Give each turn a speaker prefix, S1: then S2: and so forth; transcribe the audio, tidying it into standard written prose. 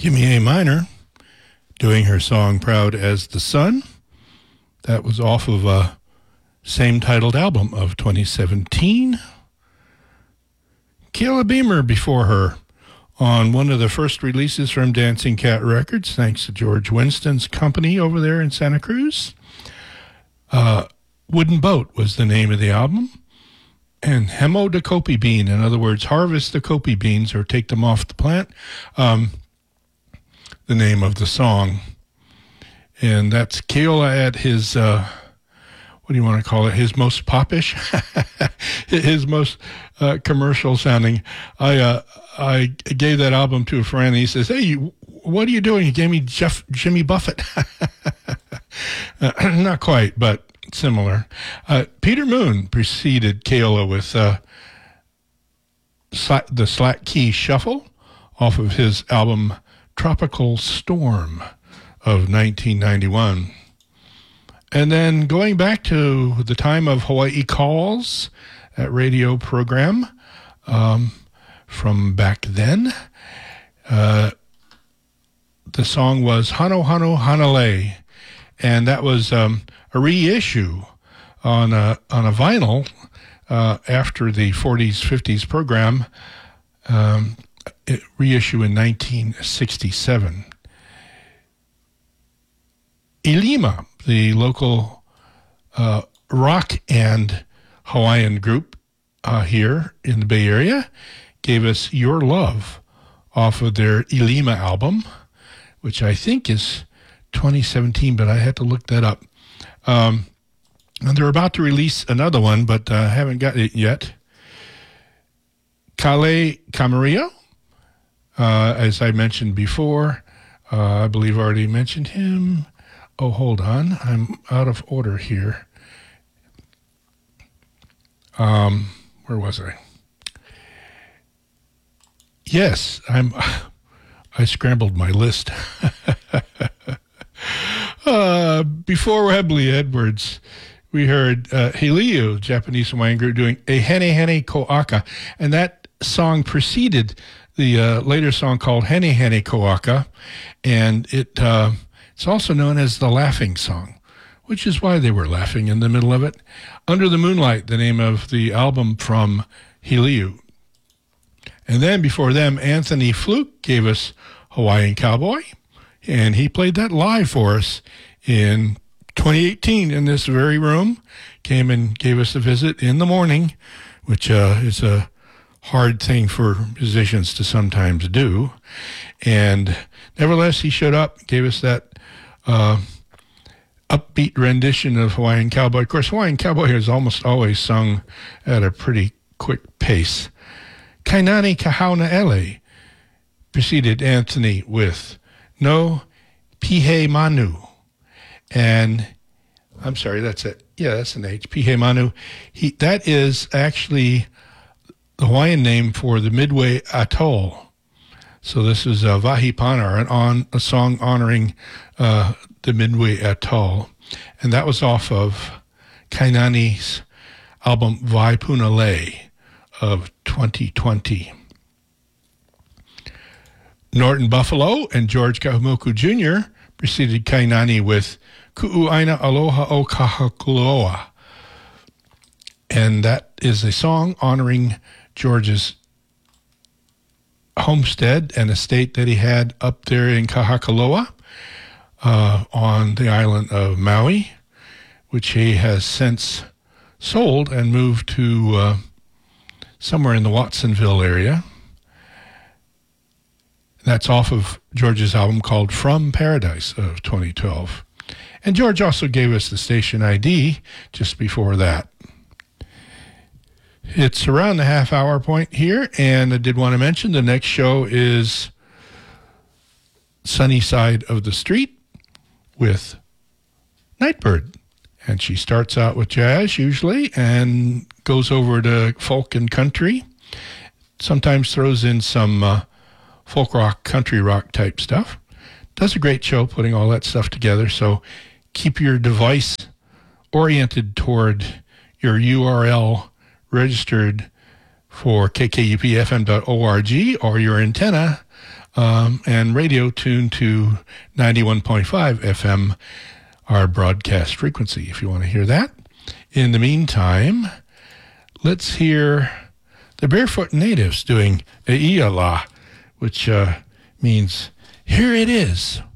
S1: Gimme A Minor, doing her song Proud as the Sun. That was off of a same titled album of 2017. Kayla Beamer before her on one of the first releases from Dancing Cat Records, thanks to George Winston's company over there in Santa Cruz. Wooden Boat was the name of the album. And Hemo the Kopi Bean, in other words, harvest the Kopi beans or take them off the plant, the name of the song. And that's Keola at his, what do you want to call it, his most popish, his most commercial sounding. I gave that album to a friend, and he says, hey, what are you doing? He gave me Jimmy Buffett. Not quite, but similar. Peter Moon preceded Keola with the Slack Key Shuffle off of his album Tropical Storm of 1991. And then going back to the time of Hawaii Calls, that radio program from back then, the song was Hano Hano Hanalei, and that was a reissue on a vinyl after the 40s, 50s program, reissue in 1967. Ilima, the local rock and Hawaiian group here in the Bay Area, gave us Your Love off of their Ilima album, which I think is 2017, but I had to look that up. And they're about to release another one, but I haven't got it yet. Kale Camarillo, as I mentioned before, I believe I already mentioned him. Oh, hold on. I'm out of order here. Where was I? Yes, I scrambled my list. Before Webley Edwards, we heard Heliu, Japanese Hawaiian group, doing a Hene Hene Ko'aka, and that song preceded the later song called Hene Hene Ko'aka, and it's also known as the Laughing Song, which is why they were laughing in the middle of it. Under the Moonlight, the name of the album from Heliu. And then before them, Anthony Fluke gave us Hawaiian Cowboy, and he played that live for us in 2018 in this very room. Came and gave us a visit in the morning, which is a hard thing for musicians to sometimes do. And nevertheless, he showed up, gave us that upbeat rendition of Hawaiian Cowboy. Of course, Hawaiian Cowboy is almost always sung at a pretty quick pace. Kainani Kahauna Ele preceded Anthony with No Pihe Manu. And I'm sorry, that's it. Yeah, that's an H. Pihe Manu. That is actually the Hawaiian name for the Midway Atoll. So this is Vahipanar, a song honoring the Midway Atoll. And that was off of Kainani's album Vaipunalei of 2020. Norton Buffalo and George Kahumoku Jr. preceded Kainani with Ku'uaina Aloha o Kahakuloa. And that is a song honoring George's homestead and estate that he had up there in Kahakuloa on the island of Maui, which he has since sold and moved to somewhere in the Watsonville area. That's off of George's album called From Paradise of 2012. And George also gave us the station ID just before that. It's around the half-hour point here, and I did want to mention the next show is Sunny Side of the Street with Nightbird. And she starts out with jazz usually and goes over to folk and country. Sometimes throws in some folk rock, country rock type stuff. Does a great show putting all that stuff together. So keep your device oriented toward your URL registered for kkupfm.org or your antenna and radio tuned to 91.5 FM, our broadcast frequency, if you want to hear that. In the meantime, let's hear the Barefoot Natives doing E'iala, which means, here it is.